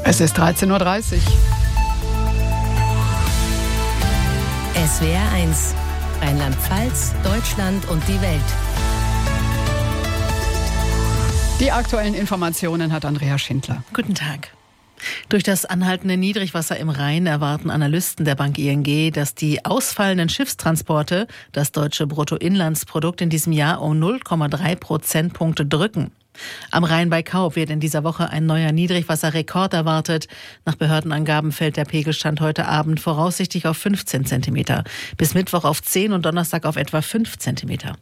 Es ist 13:30 Uhr. SWR 1, Rheinland-Pfalz, Deutschland und die Welt. Die aktuellen Informationen hat Andrea Schindler. Guten Tag. Durch das anhaltende Niedrigwasser im Rhein erwarten Analysten der Bank ING, dass die ausfallenden Schiffstransporte das deutsche Bruttoinlandsprodukt in diesem Jahr um 0,3 Prozentpunkte drücken. Am Rhein bei Kaub wird in dieser Woche ein neuer Niedrigwasserrekord erwartet. Nach Behördenangaben fällt der Pegelstand heute Abend voraussichtlich auf 15 Zentimeter, bis Mittwoch auf 10 und Donnerstag auf etwa 5 Zentimeter.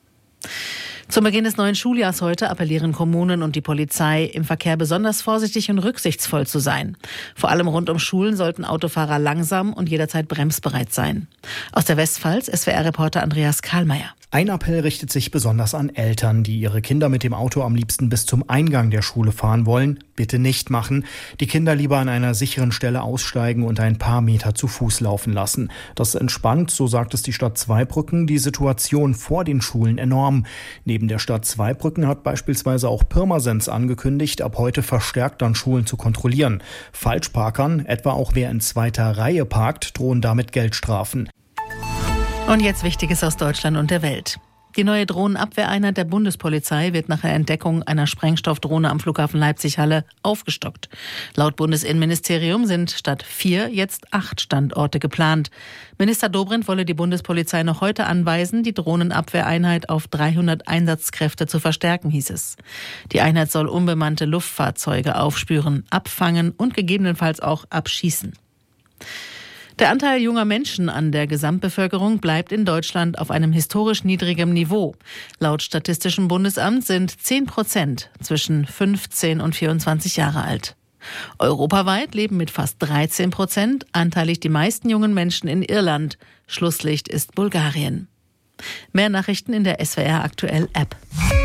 Zum Beginn des neuen Schuljahrs heute appellieren Kommunen und die Polizei, im Verkehr besonders vorsichtig und rücksichtsvoll zu sein. Vor allem rund um Schulen sollten Autofahrer langsam und jederzeit bremsbereit sein. Aus der Westpfalz, SWR-Reporter Andreas Karlmeier. Ein Appell richtet sich besonders an Eltern, die ihre Kinder mit dem Auto am liebsten bis zum Eingang der Schule fahren wollen. Bitte nicht machen. Die Kinder lieber an einer sicheren Stelle aussteigen und ein paar Meter zu Fuß laufen lassen. Das entspannt, so sagt es die Stadt Zweibrücken, die Situation vor den Schulen enorm. Neben der Stadt Zweibrücken hat beispielsweise auch Pirmasens angekündigt, ab heute verstärkt an Schulen zu kontrollieren. Falschparkern, etwa auch wer in zweiter Reihe parkt, drohen damit Geldstrafen. Und jetzt Wichtiges aus Deutschland und der Welt. Die neue Drohnenabwehreinheit der Bundespolizei wird nach der Entdeckung einer Sprengstoffdrohne am Flughafen Leipzig-Halle aufgestockt. Laut Bundesinnenministerium sind statt 4 jetzt 8 Standorte geplant. Minister Dobrindt wolle die Bundespolizei noch heute anweisen, die Drohnenabwehreinheit auf 300 Einsatzkräfte zu verstärken, hieß es. Die Einheit soll unbemannte Luftfahrzeuge aufspüren, abfangen und gegebenenfalls auch abschießen. Der Anteil junger Menschen an der Gesamtbevölkerung bleibt in Deutschland auf einem historisch niedrigem Niveau. Laut Statistischem Bundesamt sind 10% zwischen 15 und 24 Jahre alt. Europaweit leben mit fast 13% anteilig die meisten jungen Menschen in Irland. Schlusslicht ist Bulgarien. Mehr Nachrichten in der SWR Aktuell App.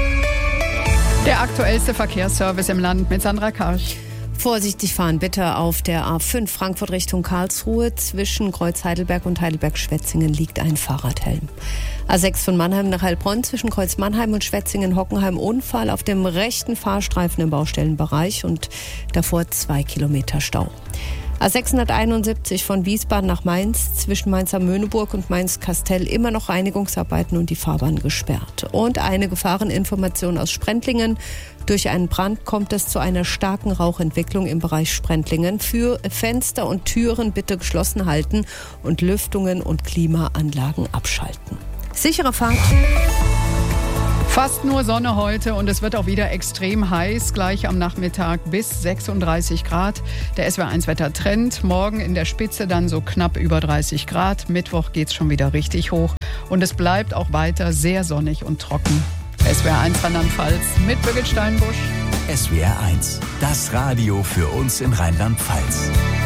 Der aktuellste Verkehrsservice im Land mit Sandra Karch. Vorsichtig fahren bitte auf der A5 Frankfurt Richtung Karlsruhe. Zwischen Kreuz Heidelberg und Heidelberg-Schwetzingen liegt ein Fahrradhelm. A6 von Mannheim nach Heilbronn zwischen Kreuz Mannheim und Schwetzingen-Hockenheim Unfall auf dem rechten Fahrstreifen im Baustellenbereich und davor 2 Kilometer Stau. A671 von Wiesbaden nach Mainz, zwischen Mainz-Amöneburg und Mainz-Kastell immer noch Reinigungsarbeiten und die Fahrbahn gesperrt. Und eine Gefahreninformation aus Sprendlingen. Durch einen Brand kommt es zu einer starken Rauchentwicklung im Bereich Sprendlingen. Für Fenster und Türen bitte geschlossen halten und Lüftungen und Klimaanlagen abschalten. Sichere Fahrt. Fast nur Sonne heute und es wird auch wieder extrem heiß, gleich am Nachmittag bis 36 Grad. Der SWR1-Wetter-Trend, morgen in der Spitze dann so knapp über 30 Grad. Mittwoch geht's schon wieder richtig hoch und es bleibt auch weiter sehr sonnig und trocken. SWR1 Rheinland-Pfalz mit Birgit Steinbusch. SWR1, das Radio für uns in Rheinland-Pfalz.